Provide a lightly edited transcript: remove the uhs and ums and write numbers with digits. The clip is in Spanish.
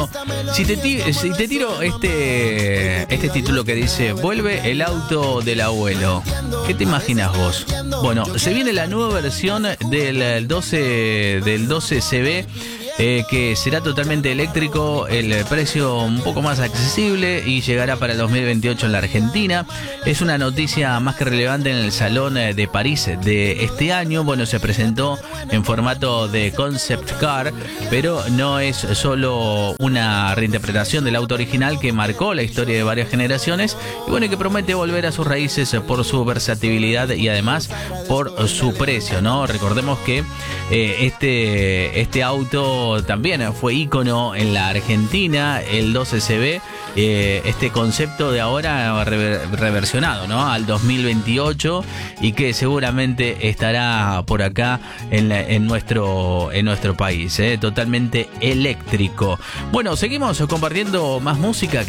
Si te tiro este título que dice "Vuelve el auto del abuelo", ¿qué te imaginas vos? Bueno, se viene la nueva versión del 12 CB, que será totalmente eléctrico, el precio un poco más accesible y llegará para el 2028 en la Argentina. Es una noticia más que relevante en el Salón de París de este año. Bueno, se presentó en formato de concept car, pero no es solo una reinterpretación del auto original que marcó la historia de varias generaciones y bueno, que promete volver a sus raíces por su versatilidad y además por su precio, ¿no? Recordemos que este auto también fue ícono en la Argentina, el 12CB, este concepto de ahora reversionado, ¿no?, al 2028 y que seguramente estará por acá en nuestro país, totalmente eléctrico. Bueno, seguimos compartiendo más música.